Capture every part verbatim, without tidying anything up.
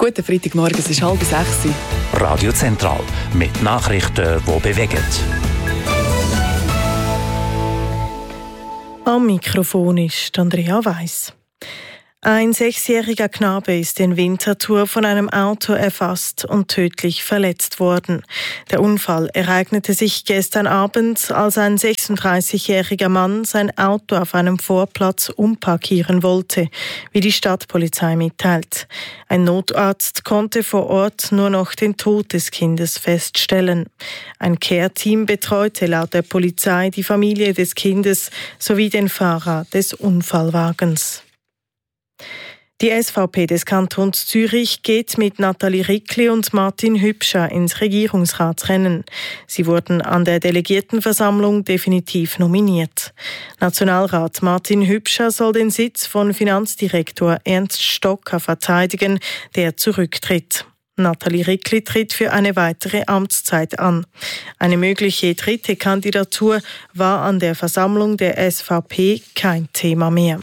Guten Freitagmorgen, es ist halb sechs. Radio Zentral mit Nachrichten, die bewegen. Am Mikrofon ist Andrea Weiss. Ein sechsjähriger Knabe ist in Winterthur von einem Auto erfasst und tödlich verletzt worden. Der Unfall ereignete sich gestern Abend, als ein sechsunddreißigjähriger Mann sein Auto auf einem Vorplatz umparkieren wollte, wie die Stadtpolizei mitteilt. Ein Notarzt konnte vor Ort nur noch den Tod des Kindes feststellen. Ein Care-Team betreute laut der Polizei die Familie des Kindes sowie den Fahrer des Unfallwagens. Die S V P des Kantons Zürich geht mit Nathalie Rickli und Martin Hübscher ins Regierungsratsrennen. Sie wurden an der Delegiertenversammlung definitiv nominiert. Nationalrat Martin Hübscher soll den Sitz von Finanzdirektor Ernst Stocker verteidigen, der zurücktritt. Nathalie Rickli tritt für eine weitere Amtszeit an. Eine mögliche dritte Kandidatur war an der Versammlung der S V P kein Thema mehr.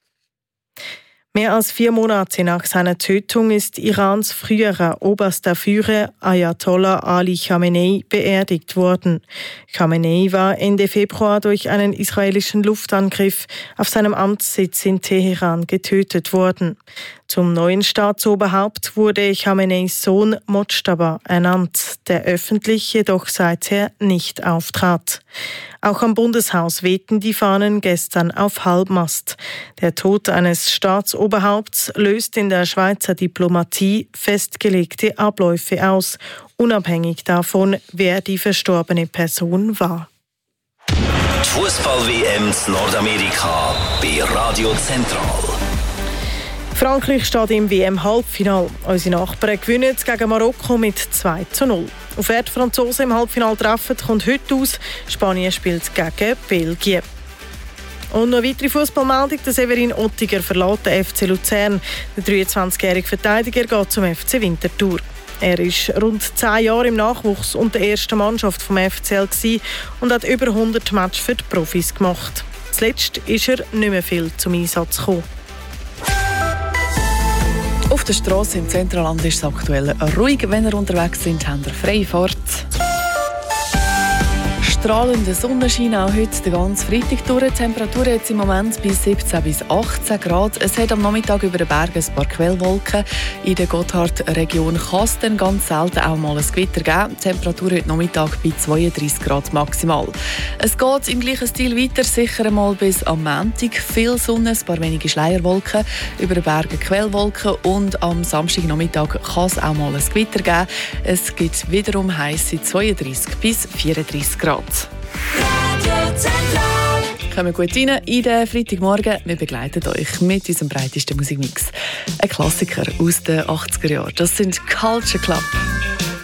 Mehr als vier Monate nach seiner Tötung ist Irans früherer oberster Führer Ayatollah Ali Khamenei beerdigt worden. Khamenei war Ende Februar durch einen israelischen Luftangriff auf seinem Amtssitz in Teheran getötet worden. Zum neuen Staatsoberhaupt wurde Khameneis Sohn Mojtaba ernannt, der öffentlich jedoch seither nicht auftrat. Auch am Bundeshaus wehten die Fahnen gestern auf Halbmast. Der Tod eines Staatsoberhaupts löst in der Schweizer Diplomatie festgelegte Abläufe aus, unabhängig davon, wer die verstorbene Person war. Die Fußball-W M in Nordamerika bei Radio Zentral. Frankreich steht im W M-Halbfinale. Unsere Nachbarn gewinnen gegen Marokko mit zwei zu null. Auf wer die Franzosen im Halbfinale treffen, kommt heute aus. Spanien spielt gegen Belgien. Und noch eine weitere Fußballmeldung. Der Severin Ottiger verlässt den F C Luzern. Der dreiundzwanzigjährige Verteidiger geht zum F C Winterthur. Er war rund zehn Jahre im Nachwuchs und der ersten Mannschaft vom F C L und hat über hundert Matches für die Profis gemacht. Zuletzt ist er nicht mehr viel zum Einsatz gekommen. Auf der Straße im Zentralland ist es aktuell ruhig. Wenn ihr unterwegs sind, habt ihr freie Fahrt. Strahlender Sonnenschein auch heute den ganzen Freitag durch. Die Temperatur jetzt im Moment bis siebzehn bis achtzehn Grad. Es hat am Nachmittag über den Bergen ein paar Quellwolken. In der Gotthard-Region kann es dann ganz selten auch mal ein Gewitter geben. Die Temperatur heute Nachmittag bei zweiunddreissig Grad maximal. Es geht im gleichen Stil weiter, sicher einmal bis am Montag. Viel Sonne, ein paar wenige Schleierwolken, über den Bergen Quellwolken und am Samstagnachmittag kann es auch mal ein Gewitter geben. Es gibt wiederum heisse zweiunddreissig bis vierunddreissig Grad. Kommen gut rein in den Freitagmorgen. Wir begleiten euch mit unserem breitesten Musikmix. Ein Klassiker aus den achtziger Jahren. Das sind Culture Club.